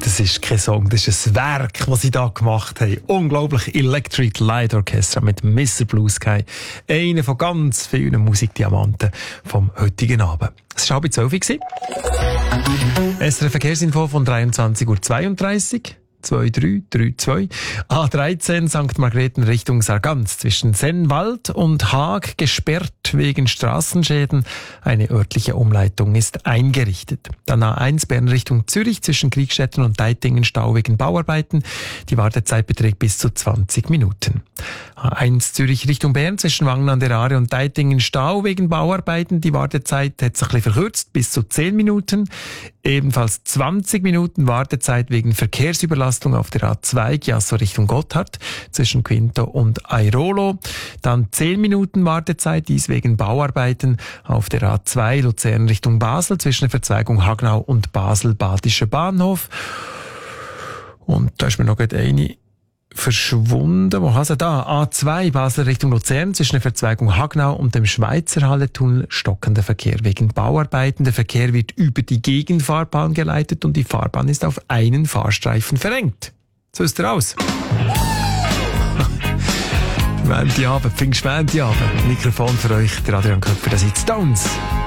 das ist kein Song, das ist ein Werk, das sie da gemacht haben. Unglaublich Electric Light Orchestra mit Mr. Blue Sky. Einer von ganz vielen Musikdiamanten vom heutigen Abend. Es war halb 12 Uhr. SRF Verkehrsinfo von 23.32 Uhr. 2332. A13 St. Margrethen Richtung Sargans zwischen Sennwald und Haag gesperrt wegen Straßenschäden. Eine örtliche Umleitung ist eingerichtet. Dann A1 Bern Richtung Zürich zwischen Kriegstetten und Deitingen Stau wegen Bauarbeiten. Die Wartezeit beträgt bis zu 20 Minuten. A1 Zürich Richtung Bern zwischen Wangen an der Aare und Deitingen Stau wegen Bauarbeiten. Die Wartezeit hat sich ein bisschen verkürzt bis zu 10 Minuten. Ebenfalls 20 Minuten Wartezeit wegen Verkehrsüberlastung auf der A2 Chiasso Richtung Gotthard zwischen Quinto und Airolo. Dann 10 Minuten Wartezeit, dies wegen Bauarbeiten auf der A2 Luzern Richtung Basel zwischen der Verzweigung Hagnau und Basel-Badischer Bahnhof. Und da ist mir noch eine verschwunden. Wo hast du da? A2 Basel Richtung Luzern zwischen der Verzweigung Hagnau und dem Schweizer Halletunnel stockender Verkehr wegen Bauarbeiten. Der Verkehr wird über die Gegenfahrbahn geleitet und die Fahrbahn ist auf einen Fahrstreifen verengt. So ist er aus. Montagabend, Pfingstmontagabend. Mikrofon für euch, der Adrian Köpfer, das sind Stones.